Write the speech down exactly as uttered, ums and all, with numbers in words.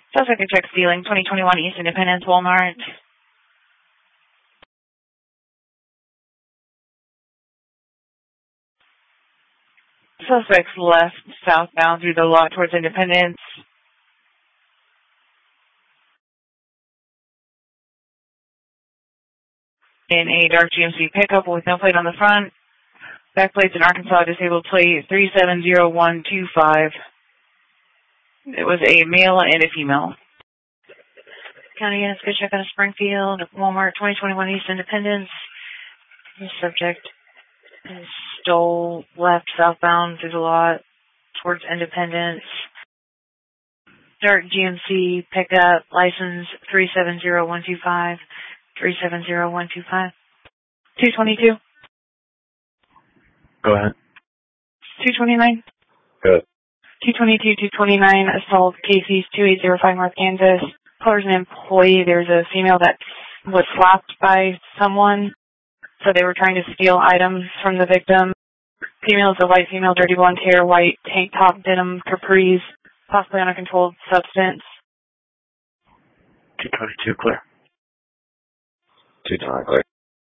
Suspect check stealing, twenty twenty-one East Independence, Walmart. Suspects left southbound through the lot towards Independence. In a dark G M C pickup with no plate on the front. Back plates in Arkansas, disabled plate three seven zero one two five. It was a male and a female. County units, good check out of Springfield, Walmart, twenty twenty-one East Independence. The subject is stole left southbound through the lot towards Independence. Dark G M C pickup, license three seven zero one two five. three seven zero one two five. two twenty-two. Go ahead. two twenty-nine. Good. two twenty-two, two twenty-nine, assault Casey's two eight zero five North Kansas. Caller's an employee. There's a female that was slapped by someone, so they were trying to steal items from the victim. Female is a white female, dirty blonde hair, white tank top, denim, capris, possibly on a controlled substance. two twenty-two, clear. two twenty, clear.